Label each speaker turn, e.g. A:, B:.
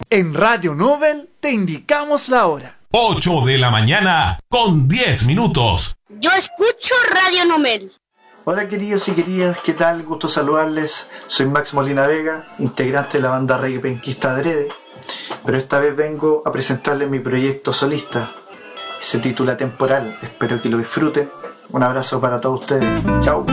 A: En Radio Nobel te indicamos la hora.
B: 8 de la mañana con 10 minutos.
C: Yo escucho Radio Nobel.
D: Hola queridos y queridas, ¿qué tal? Gusto saludarles. Soy Max Molina Vega, integrante de la banda reggae penquista Adrede, pero esta vez vengo a presentarles mi proyecto solista. Se titula Temporal, espero que lo disfruten. Un abrazo para todos ustedes. Chao.